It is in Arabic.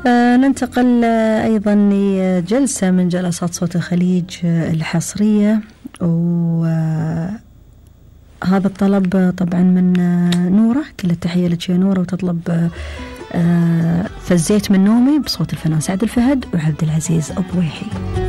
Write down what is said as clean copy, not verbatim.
ننتقل أيضا لجلسة من جلسات صوت الخليج الحصرية، وهذا الطلب طبعا من نورة. كل التحية لك يا نورة، وتطلب فزيت من نومي بصوت الفنان سعد الفهد وعبد العزيز الضويحي.